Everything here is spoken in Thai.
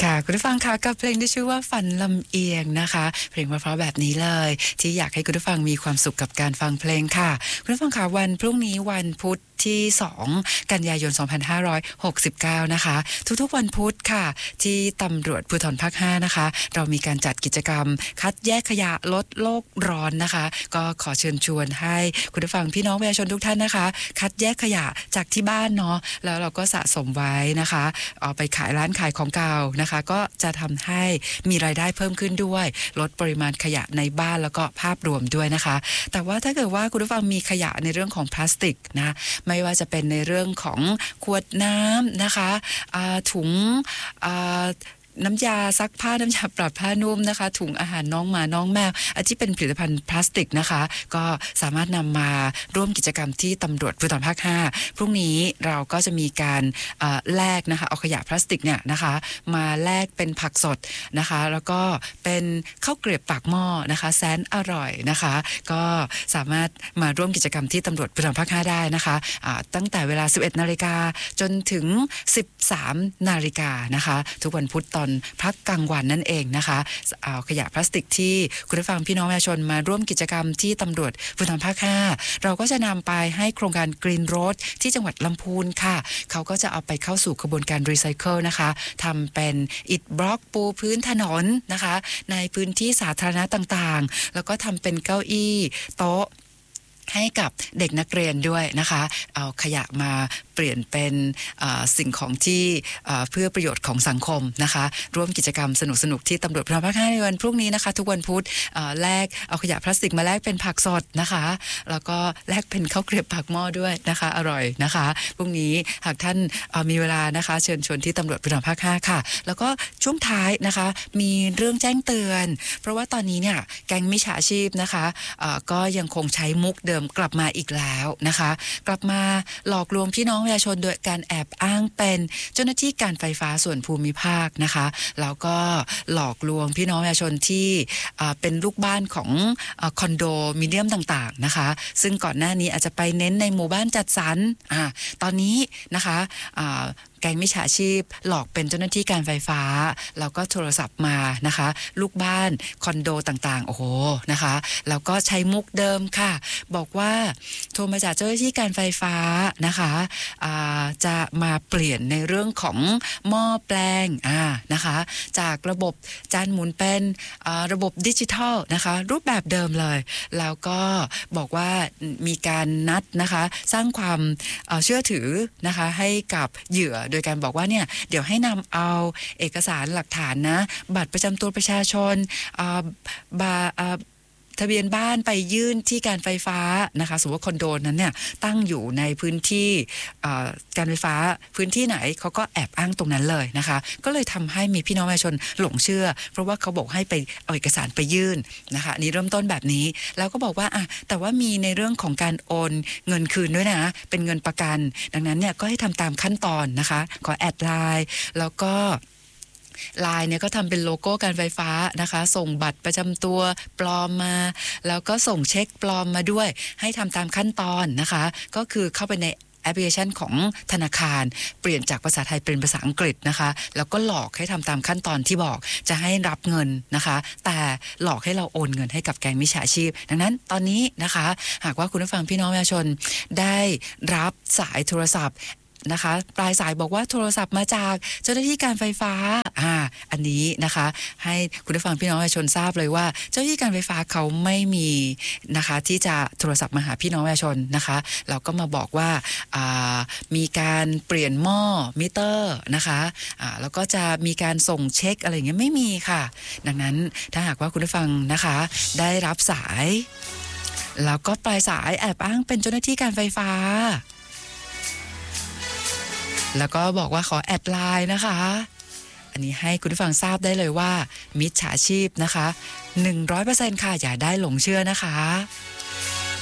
ค่ะคุณผู้ฟังค่ะกับเพลงที่ชื่อว่าฝันลำเอียงนะคะเพลงเพราะๆแบบนี้เลยที่อยากให้คุณผู้ฟังมีความสุขกับการฟังเพลงค่ะคุณผู้ฟังค่ะวันพรุ่งนี้วันพุธที่2กันยายน2569นะคะทุกๆวันพุธค่ะที่ตำรวจภูธรภาค5นะคะเรามีการจัดกิจกรรมคัดแยกขยะลดโลกร้อนนะคะก็ขอเชิญชวนให้คุณผู้ฟังพี่น้องประชาชนทุกท่านนะคะคัดแยกขยะจากที่บ้านเนาะแล้วเราก็สะสมไว้นะคะเอาไปขายร้านขายของเก่านะคะก็จะทำให้มีรายได้เพิ่มขึ้นด้วยลดปริมาณขยะในบ้านแล้วก็ภาพรวมด้วยนะคะแต่ว่าถ้าเกิดว่าคุณผู้ฟังมีขยะในเรื่องของพลาสติกนะไม่ว่าจะเป็นในเรื่องของขวดน้ำนะคะถุงน้ำยาซักผ้าน้ำยาปรับผ้านุ่มนะคะถุงอาหารน้องหมาน้องแมวที่เป็นผลิตภัณฑ์พลาสติกนะคะก็สามารถนำมาร่วมกิจกรรมที่ตำรวจภูธรภาค5พรุ่งนี้เราก็จะมีการแลกนะคะเอาขยะพลาสติกเนี่ยนะคะมาแลกเป็นผักสดนะคะแล้วก็เป็นข้าวเกรียบปากหม้อนะคะแสนอร่อยนะคะก็สามารถมาร่วมกิจกรรมที่ตำรวจภูธรภาค5ได้นะคะตั้งแต่เวลา 11 นาฬิกาจนถึง 13 นาฬิกานะคะทุกวันพุธตอนพักกลางวันนั่นเองนะคะเอาขยะพลาสติกที่คุณผู้ฟังพี่น้องประชาชนมาร่วมกิจกรรมที่ตำรวจภูธรภาค5เราก็จะนำไปให้โครงการ Green Road ที่จังหวัดลำพูนค่ะเขาก็จะเอาไปเข้าสู่กระบวนการรีไซเคิลนะคะทำเป็นอิฐบล็อกปูพื้นถนนนะคะในพื้นที่สาธารณะต่างๆแล้วก็ทำเป็นเก้าอี้โต๊ะให้กับเด็กนักเรียนด้วยนะคะเอาขยะมาเปลี่ยนเป็นสิ่งของที่เพื่อประโยชน์ของสังคมนะคะร่วมกิจกรรมสนุกๆที่ตำรวจภูธรภาค5ในวันพรุ่งนี้นะคะทุกวันพุธแลกเอาขยะพลาสติกมาแลกเป็นผักสดนะคะแล้วก็แลกเป็นข้าวเกรียบปากหม้อด้วยนะคะอร่อยนะคะพรุ่งนี้หากท่านมีเวลานะคะเชิญชวนที่ตำรวจภูธรภาค5ค่ะแล้วก็ช่วงท้ายนะคะมีเรื่องแจ้งเตือนเพราะว่าตอนนี้เนี่ยแก๊งมิจฉาชีพนะคะก็ยังคงใช้มุกเดิมกลับมาอีกแล้วนะคะกลับมาหลอกลวงพี่น้องประชาชนโดยการแอบอ้างเป็นเจ้าหน้าที่การไฟฟ้าส่วนภูมิภาคนะคะแล้วก็หลอกลวงพี่น้องประชาชนที่เป็นลูกบ้านของคอนโดมิเนียมต่างๆนะคะซึ่งก่อนหน้านี้อาจจะไปเน้นในหมู่บ้านจัดสรรตอนนี้นะคะแก๊งมิจฉาชีพหลอกเป็นเจ้าหน้าที่การไฟฟ้าแล้วก็โทรศัพท์มานะคะลูกบ้านคอนโดต่างๆโอ้โหนะคะแล้วก็ใช้มุกเดิมค่ะบอกว่าโทรมาจากเจ้าหน้าที่การไฟฟ้านะคะจะมาเปลี่ยนในเรื่องของหม้อแปลงนะคะจากระบบจานหมุนเป็นระบบดิจิทัลนะคะรูปแบบเดิมเลยแล้วก็บอกว่ามีการนัดนะคะสร้างความเชื่อถือนะคะให้กับเหยื่อโดยการบอกว่าเนี่ยเดี๋ยวให้นำเอาเอกสารหลักฐานนะบัตรประจำตัวประชาชนทะเบียนบ้านไปยื่นที่การไฟฟ้านะคะสมมติว่าคอนโดนั้นเนี่ยตั้งอยู่ในพื้นที่การไฟฟ้าพื้นที่ไหนเขาก็แอบอ้างตรงนั้นเลยนะคะก็เลยทำให้มีพี่น้องประชาชนหลงเชื่อเพราะว่าเขาบอกให้ไปเอาเอกสารไปยื่นนะคะนี่เริ่มต้นแบบนี้แล้วก็บอกว่าแต่ว่ามีในเรื่องของการโอนเงินคืนด้วยนะเป็นเงินประกันดังนั้นเนี่ยก็ให้ทำตามขั้นตอนนะคะขอแอดไลน์แล้วก็ไลน์เนี่ยก็ทำเป็นโลโก้การไฟฟ้านะคะส่งบัตรประจำตัวปลอมมาแล้วก็ส่งเช็คปลอมมาด้วยให้ทำตามขั้นตอนนะคะก็คือเข้าไปในแอปพลิเคชันของธนาคารเปลี่ยนจากภาษาไทยเป็นภาษาอังกฤษนะคะแล้วก็หลอกให้ทำตามขั้นตอนที่บอกจะให้รับเงินนะคะแต่หลอกให้เราโอนเงินให้กับแก๊งมิจฉาชีพดังนั้นตอนนี้นะคะหากว่าคุณผู้ฟังพี่น้องประชาชนได้รับสายโทรศัพท์นะคะปลายสายบอกว่าโทรศัพท์มาจากเจ้าหน้าที่การไฟฟ้าอันนี้นะคะให้คุณผู้ฟังพี่น้องประชาชนทราบเลยว่าเจ้าหน้าที่การไฟฟ้าเขาไม่มีนะคะที่จะโทรศัพท์มาหาพี่น้องประชาชนนะคะเราก็มาบอกว่ามีการเปลี่ยนหม้อมิเตอร์นะคะแล้วก็จะมีการส่งเช็คอะไรอย่างเงี้ยไม่มีค่ะดังนั้นถ้าหากว่าคุณผู้ฟังนะคะได้รับสายแล้วก็ปลายสายแอบอ้างเป็นเจ้าหน้าที่การไฟฟ้าแล้วก็บอกว่าขอแอดไลน์นะคะอันนี้ให้คุณผู้ฟังทราบได้เลยว่ามิจฉาชีพนะคะ 100% ค่ะอย่าได้หลงเชื่อนะคะ